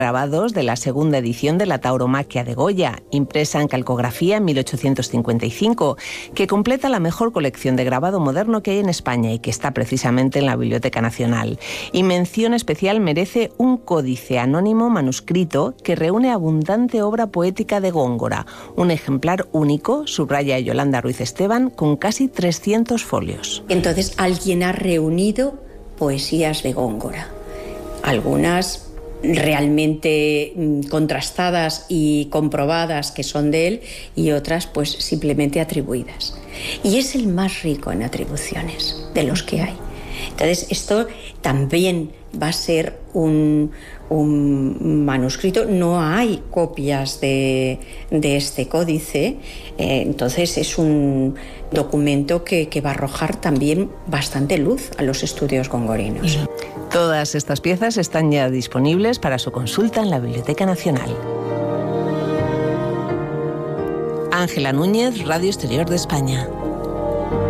grabados de la segunda edición de la Tauromaquia de Goya, impresa en calcografía en 1855, que completa la mejor colección de grabado moderno que hay en España y que está precisamente en la Biblioteca Nacional. Y mención especial merece un códice anónimo manuscrito que reúne abundante obra poética de Góngora, un ejemplar único, subraya Yolanda Ruiz Esteban, con casi 300 folios. Entonces alguien ha reunido poesías de Góngora, algunas realmente contrastadas y comprobadas que son de él, y otras pues simplemente atribuidas. Y es el más rico en atribuciones de los que hay. Entonces esto también va a ser un manuscrito, no hay copias de este códice, entonces es un documento que va a arrojar también bastante luz a los estudios gongorinos. Todas estas piezas están ya disponibles para su consulta en la Biblioteca Nacional. Ángela Núñez, Radio Exterior de España.